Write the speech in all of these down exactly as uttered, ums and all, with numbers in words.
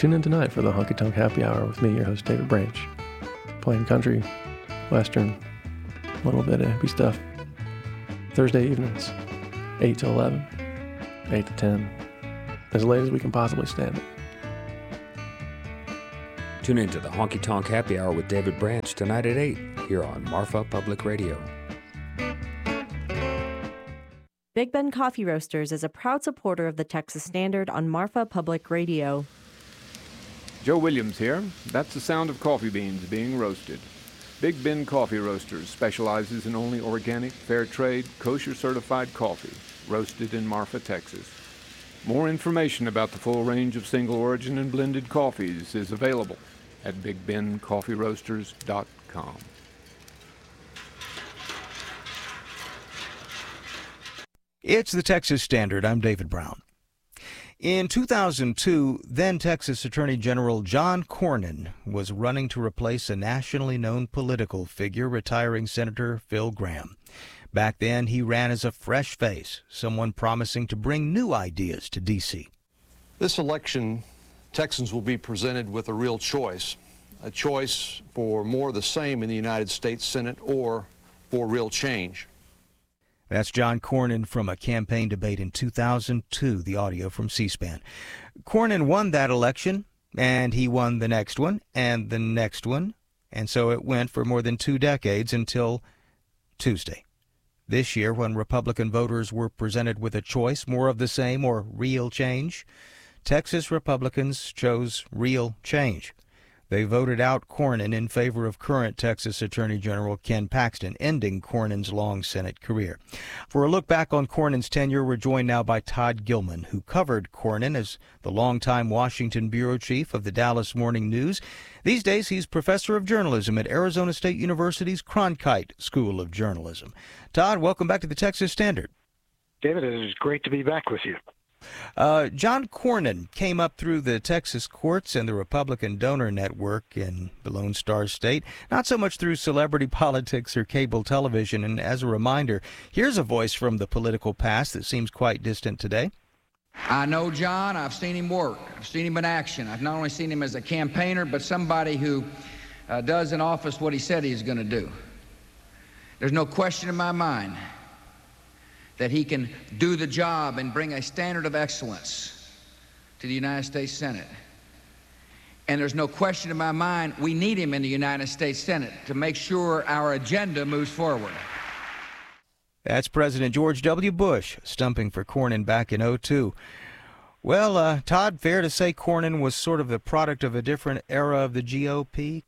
Tune in tonight for the Honky Tonk Happy Hour with me, your host, David Branch. Playing country, western, a little bit of hippie stuff. Thursday evenings, eight to eleven, eight to ten, as late as we can possibly stand it. Tune in to the Honky Tonk Happy Hour with David Branch tonight at eight here on Marfa Public Radio. Big Ben Coffee Roasters is a proud supporter of the Texas Standard on Marfa Public Radio. Joe Williams here. That's the sound of coffee beans being roasted. Big Ben Coffee Roasters specializes in only organic, fair trade, kosher certified coffee, roasted in Marfa, Texas. More information about the full range of single origin and blended coffees is available at big ben coffee roasters dot com. It's the Texas Standard. I'm David Brown. In two thousand two, then Texas Attorney General John Cornyn was running to replace a nationally known political figure, retiring Senator Phil Gramm. Back then, he ran as a fresh face, someone promising to bring new ideas to D C. This election, Texans will be presented with a real choice, a choice for more of the same in the United States Senate or for real change. That's John Cornyn from a campaign debate in two thousand two, the audio from C-SPAN. Cornyn won that election, and he won the next one, and the next one, and so it went for more than two decades until Tuesday. This year, when Republican voters were presented with a choice, more of the same or real change, Texas Republicans chose real change. They voted out Cornyn in favor of current Texas Attorney General Ken Paxton, ending Cornyn's long Senate career. For a look back on Cornyn's tenure, we're joined now by Todd Gilman, who covered Cornyn as the longtime Washington bureau chief of the Dallas Morning News. These days, he's professor of journalism at Arizona State University's Cronkite School of Journalism. Todd, welcome back to the Texas Standard. David, it is great to be back with you. Uh, John Cornyn came up through the Texas courts and the Republican donor network in the Lone Star State, not so much through celebrity politics or cable television. And as a reminder, here's a voice from the political past that seems quite distant today. I know John. I've seen him work. I've seen him in action. I've not only seen him as a campaigner, but somebody who uh, does in office what he said he's going to do. There's no question in my mind that he can do the job and bring a standard of excellence to the United States Senate. And there's no question in my mind we need him in the United States Senate to make sure our agenda moves forward. That's President George W. Bush stumping for Cornyn back in oh two. Well, uh, Todd, fair to say Cornyn was sort of the product of a different era of the G O P?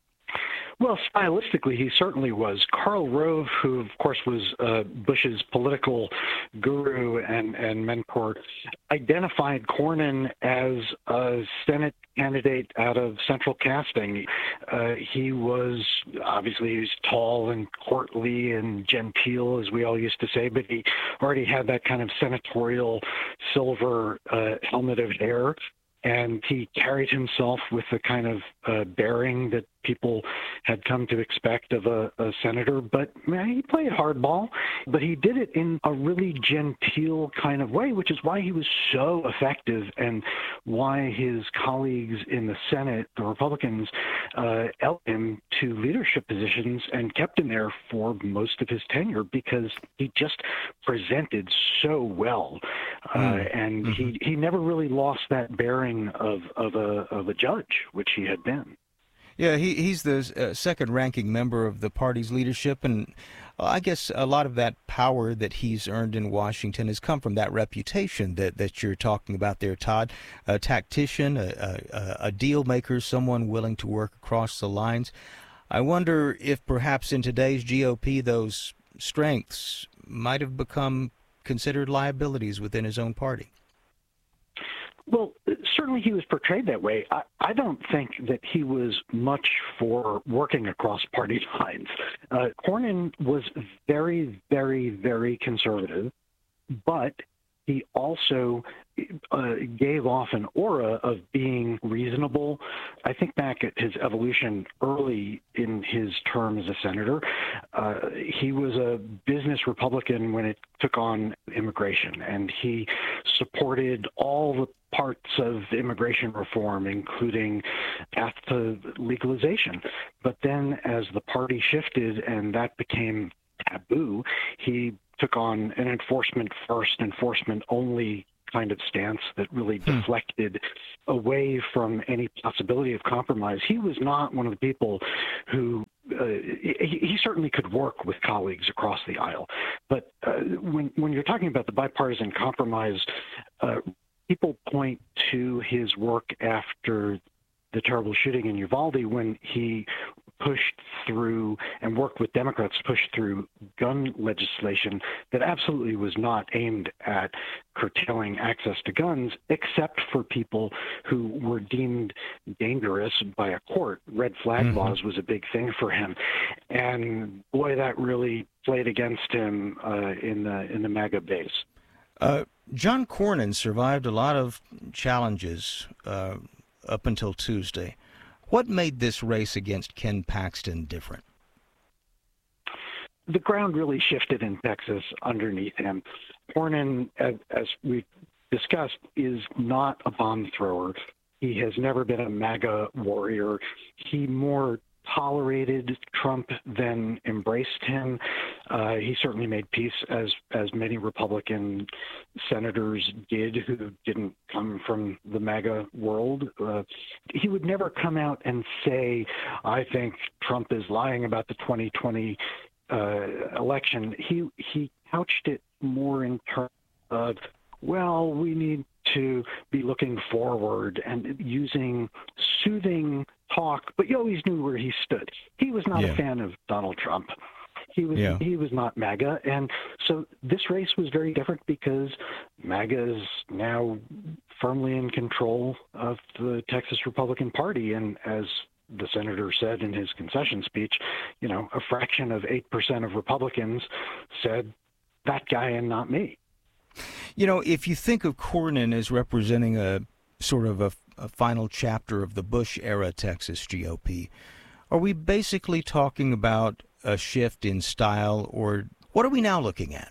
Well, stylistically, he certainly was. Karl Rove, who, of course, was uh, Bush's political guru and, and mentor, identified Cornyn as a Senate candidate out of central casting. Uh, he was, obviously, he was tall and courtly and genteel, as we all used to say, but he already had that kind of senatorial silver uh, helmet of hair. And he carried himself with the kind of uh, bearing that people had come to expect of a, a senator. But man, he played hardball, but he did it in a really genteel kind of way, which is why he was so effective and why his colleagues in the Senate, the Republicans, uh, elected him to leadership positions and kept him there for most of his tenure because he just presented so well. Uh, mm. And mm-hmm. he, he never really lost that bearing of, of, a, of a judge, which he had been. Yeah, he, he's the uh, second-ranking member of the party's leadership, and uh, I guess a lot of that power that he's earned in Washington has come from that reputation that, that you're talking about there, Todd. A tactician, a, a, a deal maker, someone willing to work across the lines. I wonder if perhaps in today's G O P those strengths might have become considered liabilities within his own party. Well, certainly he was portrayed that way. I, I don't think that he was much for working across party lines. Uh, Cornyn was very, very, very conservative, but he also uh, gave off an aura of being reasonable. I think back at his evolution early in his term as a senator. Uh, he was a business Republican when it took on immigration, and he supported all the parts of immigration reform, including path to legalization. But then as the party shifted and that became taboo, he took on an enforcement first, enforcement only kind of stance that really hmm. deflected away from any possibility of compromise. He was not one of the people who uh, he, he certainly could work with colleagues across the aisle. But uh, when when you're talking about the bipartisan compromise, uh, people point to his work after the terrible shooting in Uvalde when he pushed through and worked with Democrats to push through gun legislation that absolutely was not aimed at curtailing access to guns, except for people who were deemed dangerous by a court. Red flag mm-hmm. laws was a big thing for him. And boy, that really played against him uh, in the in the MAGA base. Uh, John Cornyn survived a lot of challenges uh, up until Tuesday. What made this race against Ken Paxton different? The ground really shifted in Texas underneath him. Cornyn, as, as we discussed, is not a bomb thrower. He has never been a MAGA warrior. He more tolerated Trump than embraced him. Uh, he certainly made peace, as as many Republican senators did who didn't come from the MAGA world. Uh, he would never come out and say, I think Trump is lying about the twenty twenty uh, election. He, he couched it more in terms of, well, we need to be looking forward and using soothing talk, but you always knew where he stood. He was not yeah. a fan of Donald Trump. He was yeah. he was not MAGA, and so this race was very different because MAGA is now firmly in control of the Texas Republican Party, and as the senator said in his concession speech, you know, a fraction of eight percent of Republicans said that guy and not me. You know, if you think of Cornyn as representing a sort of a, a final chapter of the Bush-era Texas G O P, are we basically talking about a shift in style, or what are we now looking at?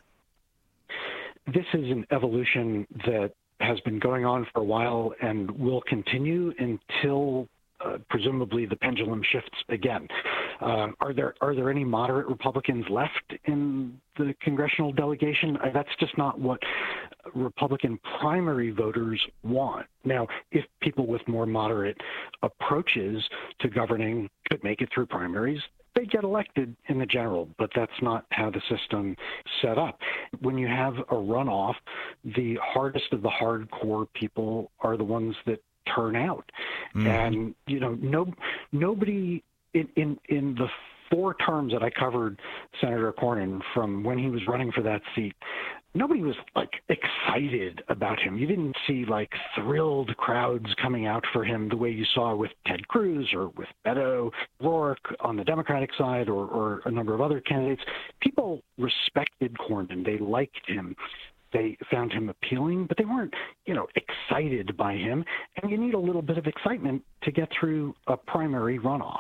This is an evolution that has been going on for a while and will continue until uh, presumably the pendulum shifts again. Um, are there are there any moderate Republicans left in the congressional delegation? Uh, that's just not what Republican primary voters want. Now, if people with more moderate approaches to governing could make it through primaries, they get elected in the general, but that's not how the system set up. When you have a runoff, the hardest of the hardcore people are the ones that turn out. Mm. And, you know, no, nobody in, in, in the four terms that I covered Senator Cornyn, from when he was running for that seat, nobody was like excited about him. You didn't see like thrilled crowds coming out for him the way you saw with Ted Cruz or with Beto O'Rourke on the Democratic side, or, or a number of other candidates. People respected Cornyn. They liked him. They found him appealing, but they weren't, you know, excited by him. And you need a little bit of excitement to get through a primary runoff.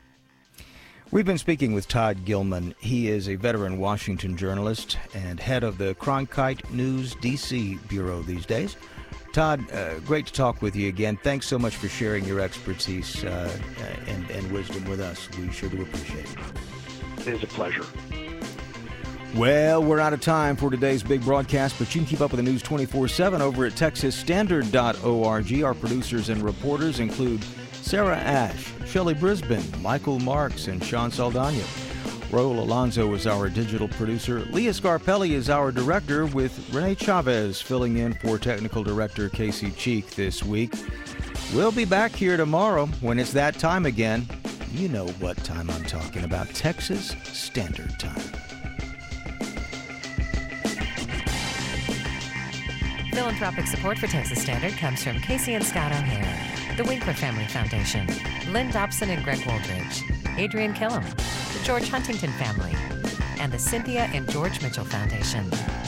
We've been speaking with Todd Gilman. He is a veteran Washington journalist and head of the Cronkite News D C bureau these days. Todd, uh, great to talk with you again. Thanks so much for sharing your expertise uh, and, and wisdom with us. We sure do appreciate it. It is a pleasure. Well, we're out of time for today's big broadcast, but you can keep up with the news twenty-four seven over at texas standard dot org. Our producers and reporters include Sarah Ash, Shelley Brisbane, Michael Marks, and Sean Saldana. Raul Alonso is our digital producer. Leah Scarpelli is our director, with Renee Chavez filling in for technical director Casey Cheek this week. We'll be back here tomorrow when it's that time again. You know what time I'm talking about, Texas Standard Time. Philanthropic support for Texas Standard comes from Casey and Scott O'Hare, the Winkler Family Foundation, Lynn Dobson and Greg Wooldridge, Adrian Killam, the George Huntington Family, and the Cynthia and George Mitchell Foundation.